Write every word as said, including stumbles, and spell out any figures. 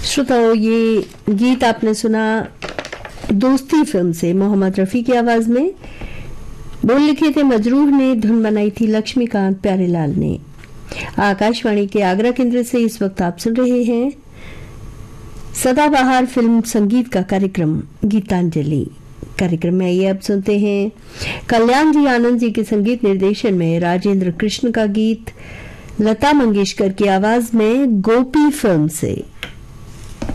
श्रोताओं, ये गीत आपने सुना दोस्ती फिल्म से मोहम्मद रफी की आवाज में। बोल लिखे थे मजरूह ने, धुन बनाई थी लक्ष्मीकांत प्यारेलाल ने। आकाशवाणी के आगरा केंद्र से इस वक्त आप सुन रहे हैं सदाबहार फिल्म संगीत का कार्यक्रम गीतांजलि। कार्यक्रम में आइए अब सुनते हैं कल्याण जी आनंद जी के संगीत निर्देशन में राजेंद्र कृष्ण का गीत लता मंगेशकर की आवाज में गोपी फिल्म से।